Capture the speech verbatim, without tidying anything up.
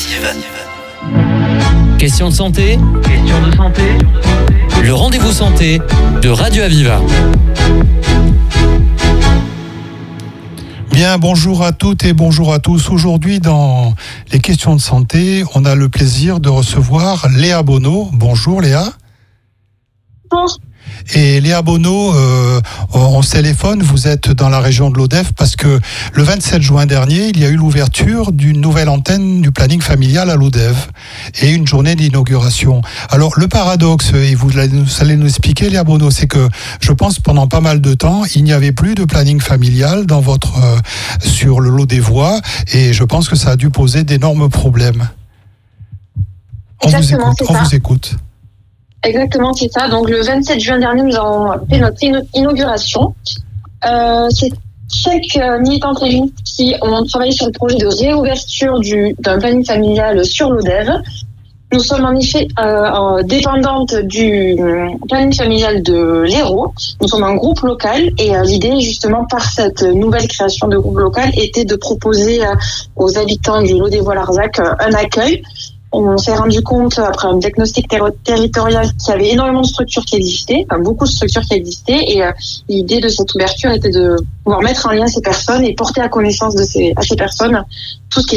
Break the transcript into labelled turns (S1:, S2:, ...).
S1: Active.
S2: Question de santé.
S1: Question de santé.
S2: Le rendez-vous santé de Radio Aviva.
S3: Bien, bonjour à toutes et bonjour à tous. Aujourd'hui, dans les questions de santé, on a le plaisir de recevoir Léa Bonneau. Bonjour Léa.
S4: Bonjour.
S3: Et Léa Bonneau, euh, on se téléphone, vous êtes dans la région de l'Odef parce que le vingt-sept juin dernier, il y a eu l'ouverture d'une nouvelle antenne du planning familial à l'Odef et une journée d'inauguration. Alors le paradoxe, et vous allez nous expliquer Léa Bonneau, c'est que je pense pendant pas mal de temps, il n'y avait plus de planning familial dans votre, euh, sur le lot des voies et je pense que ça a dû poser d'énormes problèmes. On vous
S4: Exactement,
S3: écoute.
S4: c'est
S3: On
S4: ça.
S3: vous écoute.
S4: Exactement, c'est ça. Donc le vingt-sept juin dernier, nous avons fait notre inauguration. Euh, c'est chaque euh, militante élue qui ont travaillé sur le projet de réouverture du, d'un planning familial sur l'Odève. Nous sommes en effet euh, dépendantes du planning familial de l'Hérault. Nous sommes un groupe local et euh, l'idée, justement, par cette nouvelle création de groupe local, était de proposer euh, aux habitants du Lot-des-Voies-Larzac euh, un accueil. On s'est rendu compte, après un diagnostic ter- territorial, qu'il y avait énormément de structures qui existaient, enfin beaucoup de structures qui existaient, et euh, l'idée de cette ouverture était de pouvoir mettre en lien ces personnes et porter à connaissance de ces, à ces personnes tout ce qui